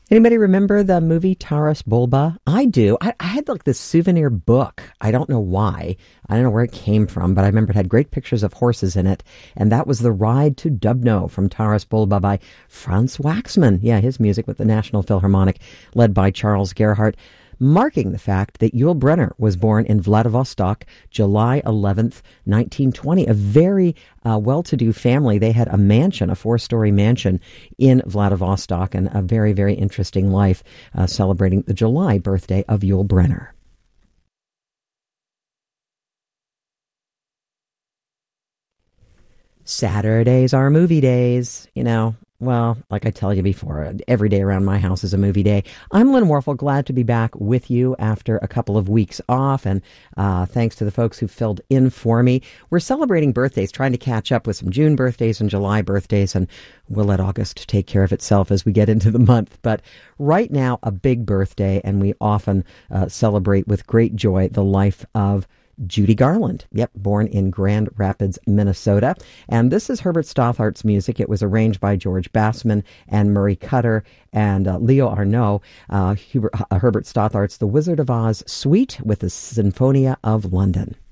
Anybody remember the movie Taras Bulba? I do. I had like this souvenir book. I don't know why. I don't know where it came from, but I remember it had great pictures of horses in it. And that was The Ride to Dubno from Taras Bulba by Franz Waxman. Yeah, his music with the National Philharmonic, led by Charles Gerhardt, marking the fact that Yul Brynner was born in Vladivostok, July 11th, 1920. A very well-to-do family. They had a mansion, a 4-story mansion in Vladivostok, and a very, very interesting life, celebrating the July birthday of Yul Brynner. Saturdays are movie days, Well, like I tell you before, every day around my house is a movie day. I'm Lynn Warfel, glad to be back with you after a couple of weeks off, and thanks to the folks who filled in for me. We're celebrating birthdays, trying to catch up with some June birthdays and July birthdays, and we'll let August take care of itself as we get into the month. But right now, a big birthday, and we often celebrate with great joy the life of Judy Garland. Yep, born in Grand Rapids, Minnesota. And this is Herbert Stothart's music. It was arranged by George Bassman and Murray Cutter and Leo Arnaud. Herbert Stothart's The Wizard of Oz Suite with the Sinfonia of London.